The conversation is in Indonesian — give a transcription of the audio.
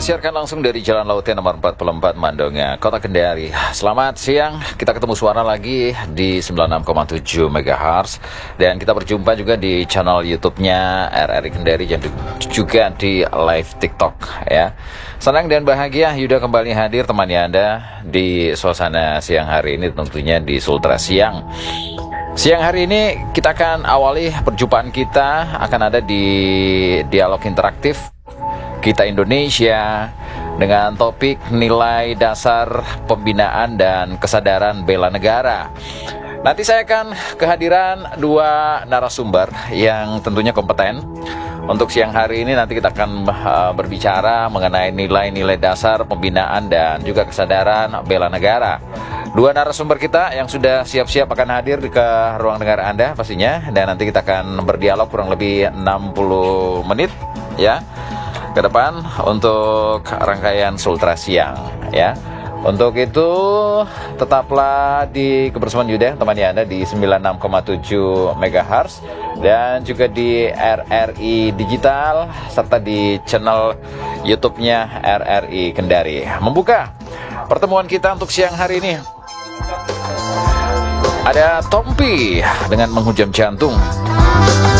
disiarkan langsung dari Jalan Lautnya nomor 44 Mandonga, Kota Kendari. Selamat siang, kita ketemu suara lagi di 96,7 MHz. Dan kita berjumpa juga di channel YouTube-nya RRI Kendari dan juga di live TikTok ya. Senang dan bahagia Yuda kembali hadir temani Anda di suasana siang hari ini, tentunya di Sultra Siang. Siang hari ini kita akan awali perjumpaan kita akan ada di dialog interaktif Kita Indonesia dengan topik nilai dasar pembinaan dan kesadaran bela negara. Nanti saya akan kehadiran dua narasumber yang tentunya kompeten. Untuk siang hari ini nanti kita akan berbicara mengenai nilai-nilai dasar pembinaan dan juga kesadaran bela negara. Dua narasumber kita yang sudah siap-siap akan hadir ke ruang dengar Anda pastinya. Dan nanti kita akan berdialog kurang lebih 60 menit ya ke depan untuk rangkaian Sultra Siang ya. Untuk itu tetaplah di kebersamaan Yuda temani Anda di 96,7 MHz dan juga di RRI Digital serta di channel YouTube-nya RRI Kendari. Membuka pertemuan kita untuk siang hari ini ada Tompi dengan Menghujam Jantung.